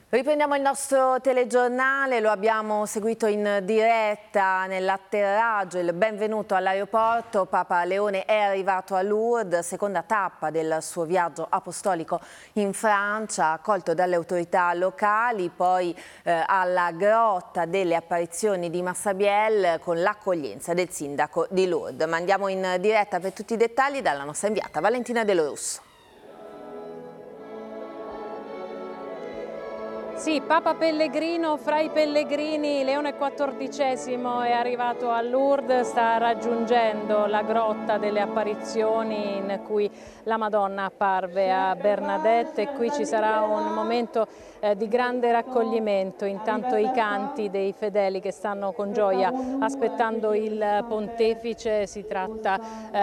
Riprendiamo il nostro telegiornale, lo abbiamo seguito in diretta nell'atterraggio, il benvenuto all'aeroporto. Papa Leone è arrivato a Lourdes, seconda tappa del suo viaggio apostolico in Francia, accolto dalle autorità locali, poi alla grotta delle apparizioni di Massabielle con l'accoglienza del sindaco di Lourdes. Ma andiamo in diretta per tutti i dettagli dalla nostra inviata Valentina De Lorusso. Sì, Papa Pellegrino fra i pellegrini, Leone XIV è arrivato a Lourdes, sta raggiungendo la grotta delle apparizioni in cui la Madonna apparve a Bernadette e qui ci sarà un momento di grande raccoglimento, intanto i canti dei fedeli che stanno con gioia aspettando il pontefice. Si tratta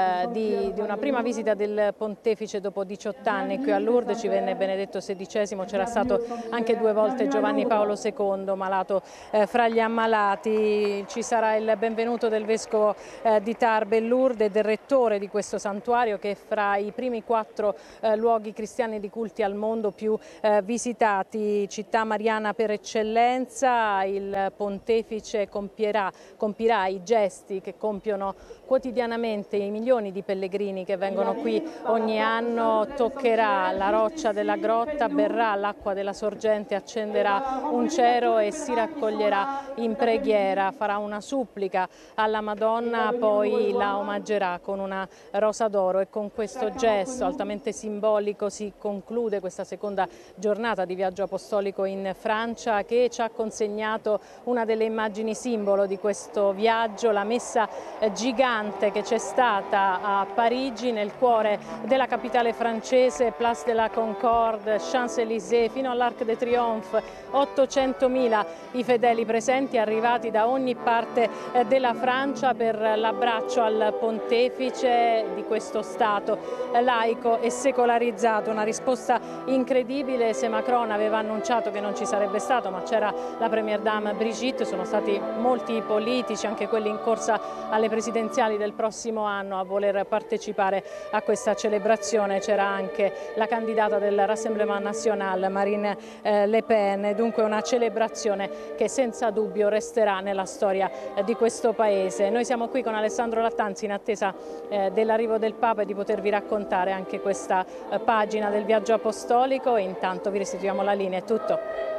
di una prima visita del pontefice dopo 18 anni qui a Lourdes, ci venne Benedetto XVI, c'era stato anche 2 volte Giovanni Paolo II malato fra gli ammalati. Ci sarà il benvenuto del vescovo di Tarbes Lourdes e del rettore di questo santuario che è fra i primi 4 luoghi cristiani di culti al mondo più visitati, città mariana per eccellenza. Il pontefice compirà i gesti che compiono quotidianamente i milioni di pellegrini che vengono qui ogni anno, toccherà la roccia della grotta, berrà l'acqua della sorgente, accenderà un cero e si raccoglierà in preghiera, farà una supplica alla Madonna, poi la omaggerà con una rosa d'oro e con questo gesto altamente simbolico si conclude questa seconda giornata di viaggio apostolico in Francia, che ci ha consegnato una delle immagini simbolo di questo viaggio, la messa gigante che c'è stata a Parigi, nel cuore della capitale francese, Place de la Concorde, Champs-Élysées, fino all'Arc de Triomphe. 800.000 i fedeli presenti, arrivati da ogni parte della Francia per l'abbraccio al pontefice di questo Stato laico e secolarizzato. Una risposta incredibile. Se Macron aveva annunciato che non ci sarebbe stato, ma c'era la Première Dame Brigitte, sono stati molti politici, anche quelli in corsa alle presidenziali del prossimo anno, a voler partecipare a questa celebrazione. C'era anche la candidata del Rassemblement National, Marine Le Pen, dunque una celebrazione che senza dubbio resterà nella storia di questo Paese. Noi siamo qui con Alessandro Lattanzi in attesa dell'arrivo del Papa e di potervi raccontare anche questa pagina del viaggio apostolico e intanto vi restituiamo la linea. È tutto.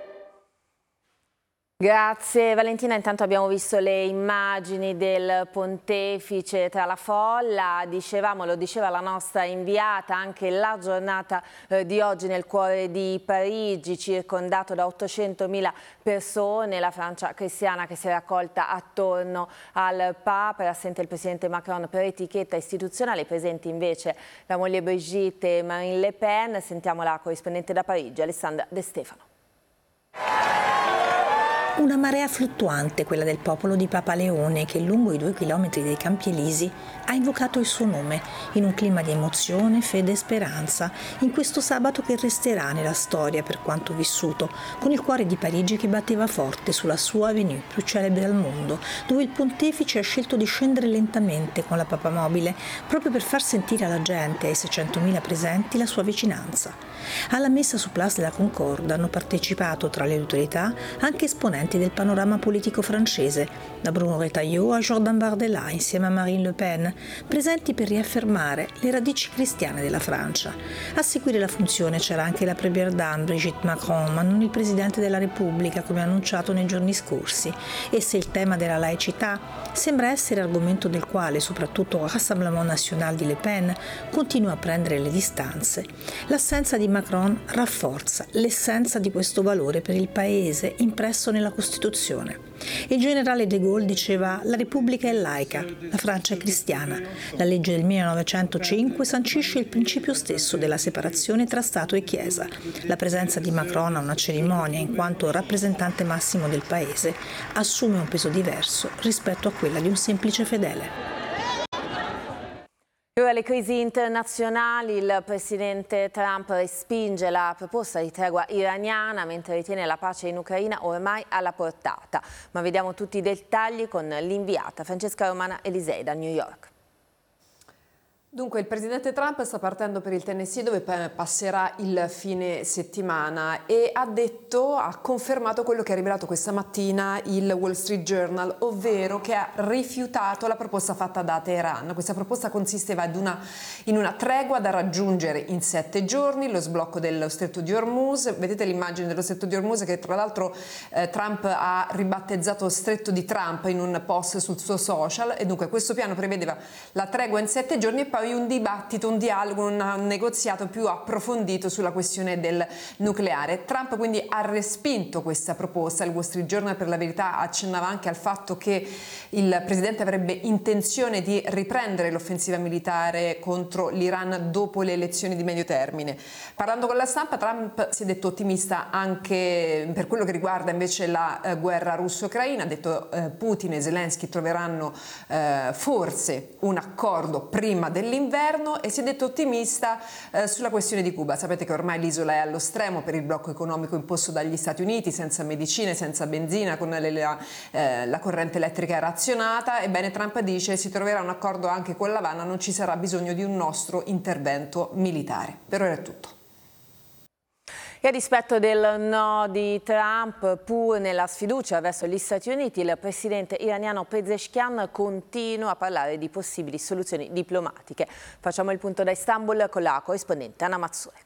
Grazie Valentina, intanto abbiamo visto le immagini del pontefice tra la folla, dicevamo, lo diceva la nostra inviata, anche la giornata di oggi nel cuore di Parigi, circondato da 800.000 persone, la Francia cristiana che si è raccolta attorno al Papa, era assente il presidente Macron per etichetta istituzionale, presenti invece la moglie Brigitte e Marine Le Pen. Sentiamo la corrispondente da Parigi, Alessandra De Stefano. Una marea fluttuante, quella del popolo di Papa Leone, che lungo i 2 chilometri dei Campi Elisi ha invocato il suo nome, in un clima di emozione, fede e speranza, in questo sabato che resterà nella storia per quanto vissuto, con il cuore di Parigi che batteva forte sulla sua avenue più celebre al mondo, dove il pontefice ha scelto di scendere lentamente con la papamobile, proprio per far sentire alla gente, ai 600.000 presenti, la sua vicinanza. Alla messa su Place de la Concorde hanno partecipato tra le autorità anche esponenti del panorama politico francese, da Bruno Retailleau a Jordan Bardella insieme a Marine Le Pen, presenti per riaffermare le radici cristiane della Francia. A seguire la funzione c'era anche la Première Dame Brigitte Macron, ma non il Presidente della Repubblica come annunciato nei giorni scorsi. E se il tema della laicità sembra essere argomento del quale soprattutto il Rassemblement National di Le Pen continua a prendere le distanze, l'assenza di Macron rafforza l'essenza di questo valore per il Paese impresso nella Costituzione. Il generale de Gaulle diceva: la Repubblica è laica, la Francia è cristiana. La legge del 1905 sancisce il principio stesso della separazione tra Stato e Chiesa. La presenza di Macron a una cerimonia, in quanto rappresentante massimo del Paese, assume un peso diverso rispetto a quella di un semplice fedele. Ora le crisi internazionali, il presidente Trump respinge la proposta di tregua iraniana mentre ritiene la pace in Ucraina ormai alla portata. Ma vediamo tutti i dettagli con l'inviata Francesca Romana Elisei da New York. Dunque, il presidente Trump sta partendo per il Tennessee, dove passerà il fine settimana, e ha confermato quello che ha rivelato questa mattina il Wall Street Journal, ovvero che ha rifiutato la proposta fatta da Teheran. Questa proposta consisteva in una tregua da raggiungere in 7 giorni, lo sblocco dello stretto di Hormuz. Vedete l'immagine dello stretto di Hormuz, che tra l'altro Trump ha ribattezzato stretto di Trump in un post sul suo social, e dunque questo piano prevedeva la tregua in 7 giorni e poi un dibattito, un dialogo, un negoziato più approfondito sulla questione del nucleare. Trump quindi ha respinto questa proposta. Il Wall Street Journal, per la verità, accennava anche al fatto che il presidente avrebbe intenzione di riprendere l'offensiva militare contro l'Iran dopo le elezioni di medio termine. Parlando con la stampa, Trump si è detto ottimista anche per quello che riguarda invece la guerra russo-ucraina. Ha detto Putin e Zelensky troveranno forse un accordo prima dell'inverno, e si è detto ottimista sulla questione di Cuba. Sapete che ormai l'isola è allo stremo per il blocco economico imposto dagli Stati Uniti, senza medicine, senza benzina, con la corrente elettrica razionata. Ebbene, Trump dice si troverà un accordo anche con l'Avana, non ci sarà bisogno di un nostro intervento militare. Per ora è tutto. E a dispetto del no di Trump, pur nella sfiducia verso gli Stati Uniti, il presidente iraniano Pezeshkian continua a parlare di possibili soluzioni diplomatiche. Facciamo il punto da Istanbul con la corrispondente Anna Mazzure.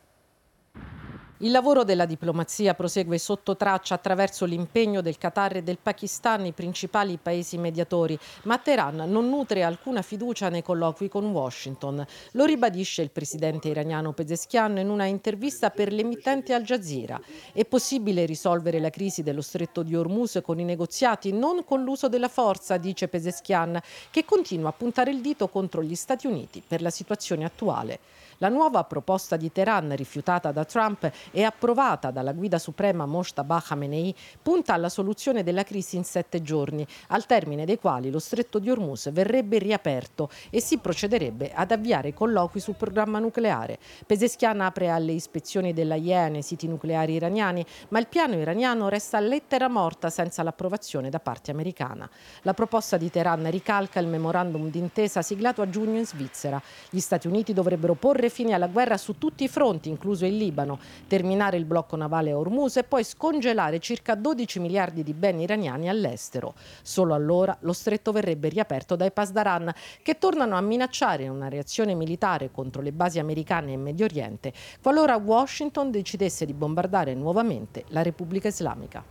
Il lavoro della diplomazia prosegue sotto traccia attraverso l'impegno del Qatar e del Pakistan, i principali paesi mediatori, ma Teheran non nutre alcuna fiducia nei colloqui con Washington. Lo ribadisce il presidente iraniano Pezeshkian in una intervista per l'emittente Al Jazeera. È possibile risolvere la crisi dello stretto di Hormuz con i negoziati, non con l'uso della forza, dice Pezeshkian, che continua a puntare il dito contro gli Stati Uniti per la situazione attuale. La nuova proposta di Teheran, rifiutata da Trump e approvata dalla guida suprema Mojtaba Khamenei, punta alla soluzione della crisi in 7 giorni, al termine dei quali lo stretto di Hormuz verrebbe riaperto e si procederebbe ad avviare colloqui sul programma nucleare. Pezeshkian apre alle ispezioni dell'AIEA nei siti nucleari iraniani, ma il piano iraniano resta lettera morta senza l'approvazione da parte americana. La proposta di Teheran ricalca il memorandum d'intesa siglato a giugno in Svizzera. Gli Stati Uniti dovrebbero porre fine alla guerra su tutti i fronti, incluso il Libano, terminare il blocco navale a Hormuz e poi scongelare circa 12 miliardi di beni iraniani all'estero. Solo allora lo stretto verrebbe riaperto dai Pasdaran, che tornano a minacciare una reazione militare contro le basi americane in Medio Oriente qualora Washington decidesse di bombardare nuovamente la Repubblica Islamica.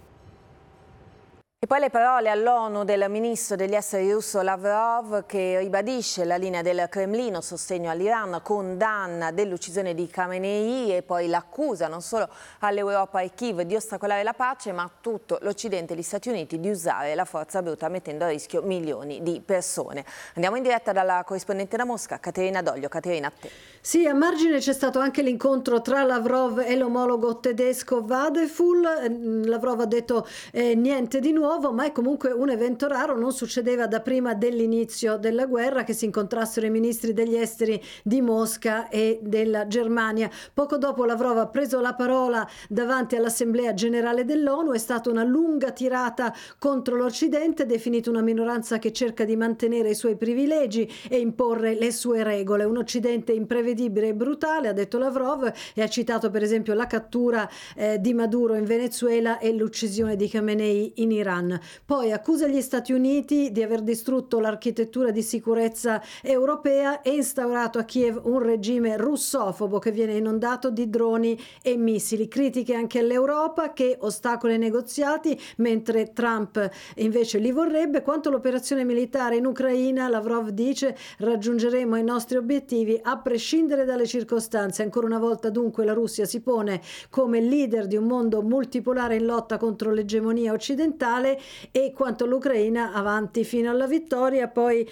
E poi le parole all'ONU del ministro degli esteri russo Lavrov, che ribadisce la linea del Cremlino, sostegno all'Iran, condanna dell'uccisione di Khamenei e poi l'accusa non solo all'Europa e Kiev di ostacolare la pace, ma a tutto l'Occidente e gli Stati Uniti di usare la forza bruta, mettendo a rischio milioni di persone. Andiamo in diretta dalla corrispondente da Mosca, Caterina Doglio. Caterina, a te. Sì, a margine c'è stato anche l'incontro tra Lavrov e l'omologo tedesco Vadeful. Lavrov ha detto niente di nuovo, ma è comunque un evento raro, non succedeva da prima dell'inizio della guerra che si incontrassero i ministri degli esteri di Mosca e della Germania. Poco dopo Lavrov ha preso la parola davanti all'Assemblea Generale dell'ONU, è stata una lunga tirata contro l'Occidente, definito una minoranza che cerca di mantenere i suoi privilegi e imporre le sue regole. Un Occidente imprevedibile e brutale, ha detto Lavrov, e ha citato per esempio la cattura di Maduro in Venezuela e l'uccisione di Khamenei in Iran. Poi accusa gli Stati Uniti di aver distrutto l'architettura di sicurezza europea e instaurato a Kiev un regime russofobo che viene inondato di droni e missili. Critiche anche all'Europa che ostacola i negoziati mentre Trump invece li vorrebbe. Quanto all'operazione militare in Ucraina, Lavrov dice raggiungeremo i nostri obiettivi a prescindere dalle circostanze. Ancora una volta dunque la Russia si pone come leader di un mondo multipolare in lotta contro l'egemonia occidentale, e quanto all'Ucraina avanti fino alla vittoria. Poi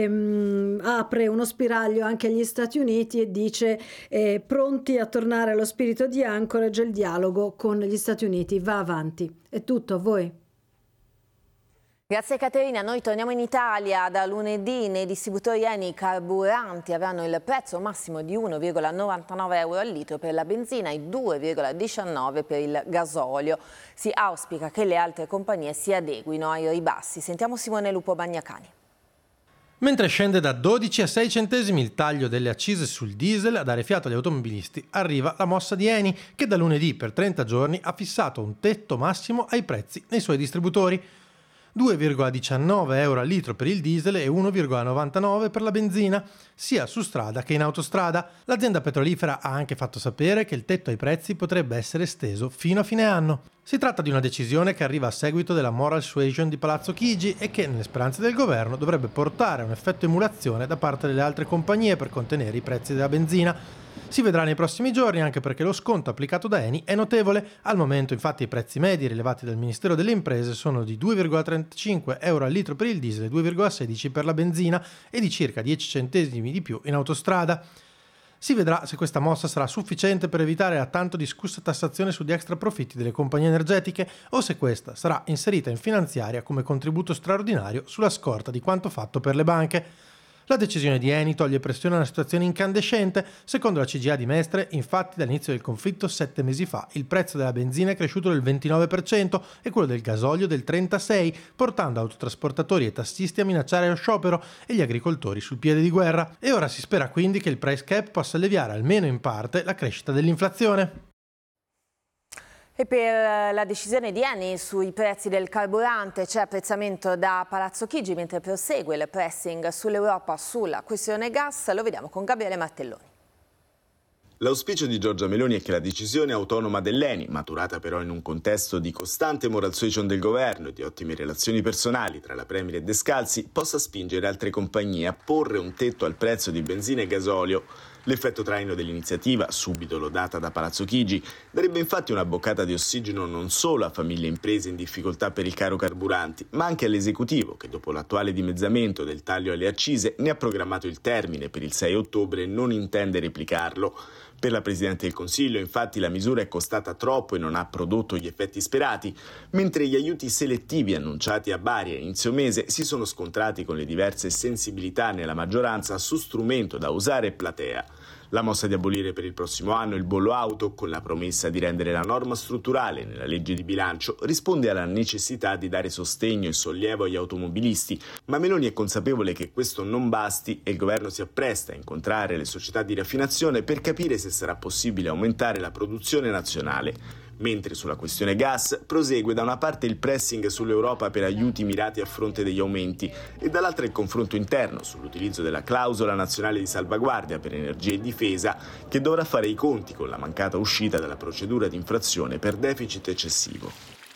apre uno spiraglio anche agli Stati Uniti e dice pronti a tornare allo spirito di Anchorage, il dialogo con gli Stati Uniti va avanti. È tutto, a voi. Grazie Caterina, noi torniamo in Italia. Da lunedì nei distributori ENI i carburanti avranno il prezzo massimo di 1,99 euro al litro per la benzina e 2,19 per il gasolio. Si auspica che le altre compagnie si adeguino ai ribassi. Sentiamo Simone Lupo Bagnacani. Mentre scende da 12 a 6 centesimi il taglio delle accise sul diesel, a dare fiato agli automobilisti arriva la mossa di Eni, che da lunedì per 30 giorni ha fissato un tetto massimo ai prezzi nei suoi distributori. 2,19 euro al litro per il diesel e 1,99 per la benzina, sia su strada che in autostrada. L'azienda petrolifera ha anche fatto sapere che il tetto ai prezzi potrebbe essere esteso fino a fine anno. Si tratta di una decisione che arriva a seguito della moral suasion di Palazzo Chigi e che, nelle speranze del governo, dovrebbe portare a un effetto emulazione da parte delle altre compagnie per contenere i prezzi della benzina. Si vedrà nei prossimi giorni, anche perché lo sconto applicato da Eni è notevole. Al momento, infatti, i prezzi medi rilevati dal Ministero delle Imprese sono di 2,35 euro al litro per il diesel e 2,16 per la benzina e di circa 10 centesimi di più in autostrada. Si vedrà se questa mossa sarà sufficiente per evitare la tanto discussa tassazione sugli extra profitti delle compagnie energetiche o se questa sarà inserita in finanziaria come contributo straordinario sulla scorta di quanto fatto per le banche. La decisione di Eni toglie pressione a una situazione incandescente. Secondo la CGIA di Mestre, infatti, dall'inizio del conflitto 7 mesi fa, il prezzo della benzina è cresciuto del 29% e quello del gasolio del 36%, portando autotrasportatori e tassisti a minacciare lo sciopero e gli agricoltori sul piede di guerra. E ora si spera quindi che il price cap possa alleviare almeno in parte la crescita dell'inflazione. E per la decisione di Eni sui prezzi del carburante c'è apprezzamento da Palazzo Chigi, mentre prosegue il pressing sull'Europa sulla questione gas. Lo vediamo con Gabriele Martelloni. L'auspicio di Giorgia Meloni è che la decisione autonoma dell'Eni, maturata però in un contesto di costante moral suasion del governo e di ottime relazioni personali tra la Premier e Descalzi, possa spingere altre compagnie a porre un tetto al prezzo di benzina e gasolio. L'effetto traino dell'iniziativa, subito lodata da Palazzo Chigi, darebbe infatti una boccata di ossigeno non solo a famiglie e imprese in difficoltà per il caro carburanti, ma anche all'esecutivo che dopo l'attuale dimezzamento del taglio alle accise ne ha programmato il termine per il 6 ottobre e non intende replicarlo. Per la Presidente del Consiglio, infatti, la misura è costata troppo e non ha prodotto gli effetti sperati, mentre gli aiuti selettivi annunciati a Bari a inizio mese si sono scontrati con le diverse sensibilità nella maggioranza su strumento da usare e platea. La mossa di abolire per il prossimo anno il bollo auto, con la promessa di rendere la norma strutturale nella legge di bilancio, risponde alla necessità di dare sostegno e sollievo agli automobilisti, ma Meloni è consapevole che questo non basti e il governo si appresta a incontrare le società di raffinazione per capire se sarà possibile aumentare la produzione nazionale. Mentre sulla questione gas prosegue da una parte il pressing sull'Europa per aiuti mirati a fronte degli aumenti e dall'altra il confronto interno sull'utilizzo della clausola nazionale di salvaguardia per energia e difesa, che dovrà fare i conti con la mancata uscita dalla procedura di infrazione per deficit eccessivo.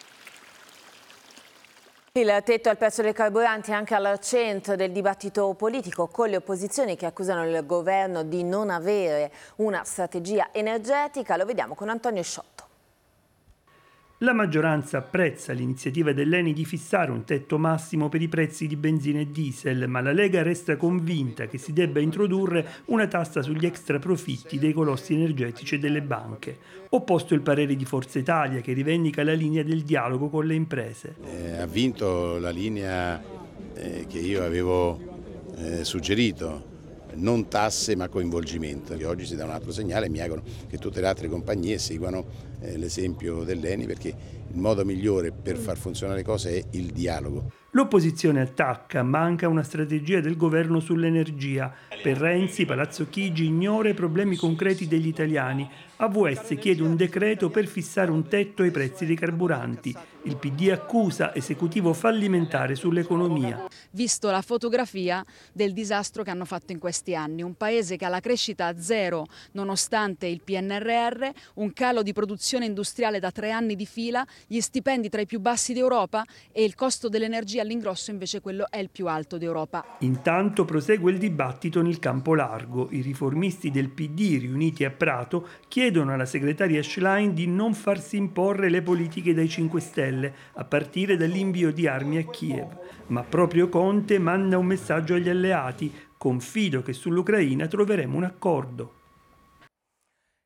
Il tetto al prezzo dei carburanti è anche al centro del dibattito politico, con le opposizioni che accusano il governo di non avere una strategia energetica. Lo vediamo con Antonio Sciotto. La maggioranza apprezza l'iniziativa dell'Eni di fissare un tetto massimo per i prezzi di benzina e diesel, ma la Lega resta convinta che si debba introdurre una tassa sugli extra profitti dei colossi energetici e delle banche. Opposto il parere di Forza Italia, che rivendica la linea del dialogo con le imprese. Ha vinto la linea che io avevo suggerito, non tasse ma coinvolgimento, che oggi si dà un altro segnale e mi auguro che tutte le altre compagnie seguano l'esempio dell'Eni, perché il modo migliore per far funzionare le cose è il dialogo. L'opposizione attacca, manca una strategia del governo sull'energia. Per Renzi, Palazzo Chigi ignora i problemi concreti degli italiani. AVS chiede un decreto per fissare un tetto ai prezzi dei carburanti. Il PD accusa esecutivo fallimentare sull'economia. Visto la fotografia del disastro che hanno fatto in questi anni, un paese che ha la crescita a zero nonostante il PNRR, un calo di produzione industriale da 3 anni di fila, gli stipendi tra i più bassi d'Europa e il costo dell'energia all'ingrosso invece quello è il più alto d'Europa. Intanto prosegue il dibattito nel campo largo. I riformisti del PD riuniti a Prato chiedono alla segretaria Schlein di non farsi imporre le politiche dai 5 Stelle, a partire dall'invio di armi a Kiev. Ma proprio Conte manda un messaggio agli alleati: confido che sull'Ucraina troveremo un accordo.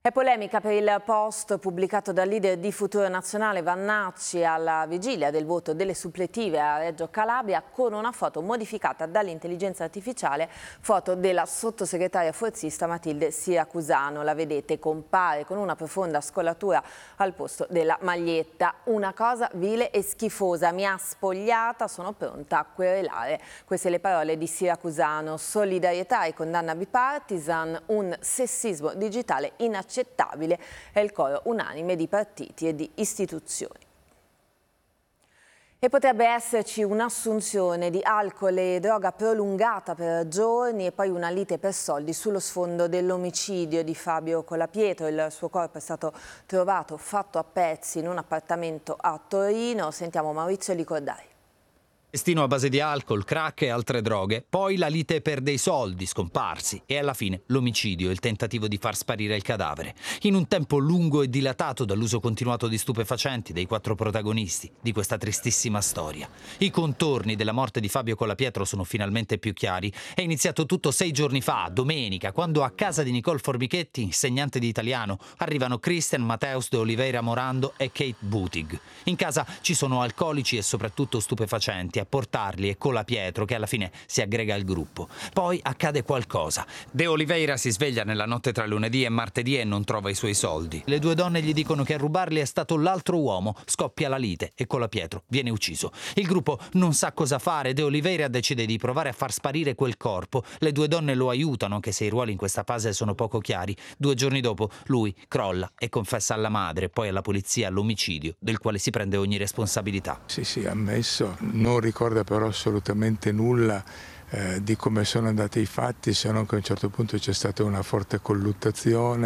È polemica per il post pubblicato dal leader di Futuro Nazionale Vannacci alla vigilia del voto delle suppletive a Reggio Calabria, con una foto modificata dall'intelligenza artificiale, foto della sottosegretaria forzista Matilde Siracusano. La vedete, compare con una profonda scolatura al posto della maglietta. Una cosa vile e schifosa, mi ha spogliata, sono pronta a querelare. Queste le parole di Siracusano. Solidarietà e condanna bipartisan, un sessismo digitale inaccettabile, è il coro unanime di partiti e di istituzioni. E potrebbe esserci un'assunzione di alcol e droga prolungata per giorni e poi una lite per soldi sullo sfondo dell'omicidio di Fabio Colapietro. Il suo corpo è stato trovato fatto a pezzi in un appartamento a Torino. Sentiamo Maurizio Licordai. Destino a base di alcol, crack e altre droghe, poi la lite per dei soldi scomparsi e alla fine l'omicidio e il tentativo di far sparire il cadavere. In un tempo lungo e dilatato dall'uso continuato di stupefacenti dei 4 protagonisti di questa tristissima storia. I contorni della morte di Fabio Colapietro sono finalmente più chiari. È iniziato tutto 6 giorni fa, domenica, quando a casa di Nicole Formichetti, insegnante di italiano, arrivano Christian Mateus de Oliveira Morando e Kate Butig. In casa ci sono alcolici e soprattutto stupefacenti a portarli e Colapietro, che alla fine si aggrega al gruppo. Poi accade qualcosa. De Oliveira si sveglia nella notte tra lunedì e martedì e non trova i suoi soldi. Le 2 donne gli dicono che a rubarli è stato l'altro uomo. Scoppia la lite e Colapietro viene ucciso. Il gruppo non sa cosa fare. De Oliveira decide di provare a far sparire quel corpo. Le 2 donne lo aiutano, anche se i ruoli in questa fase sono poco chiari. 2 giorni dopo lui crolla e confessa alla madre e poi alla polizia l'omicidio, del quale si prende ogni responsabilità. Sì, ammesso. Non ricorda però assolutamente nulla di come sono andati i fatti, se non che a un certo punto c'è stata una forte colluttazione.